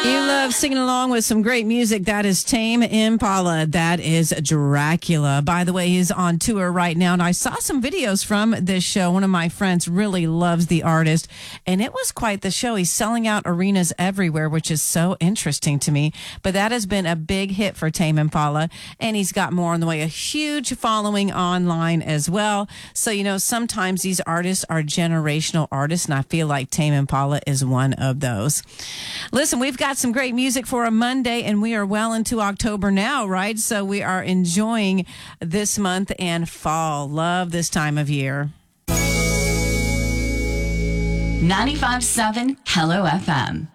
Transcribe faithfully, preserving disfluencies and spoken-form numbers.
You love singing along with some great music. That is Tame Impala. That is Dracula. By the way, he's on tour right now, and I saw some videos from this show. One of my friends really loves the artist, and it was quite the show. He's selling out arenas everywhere, which is so interesting to me. But that has been a big hit for Tame Impala, and he's got more on the way. A huge following online as well. So, you know, sometimes these artists are generational artists, and I feel like Tame Impala is one of those. Listen, we've got some great music for a Monday, and we are well into October now, right? So we are enjoying this month and fall. Love this time of year. ninety-five point seven Hello F M.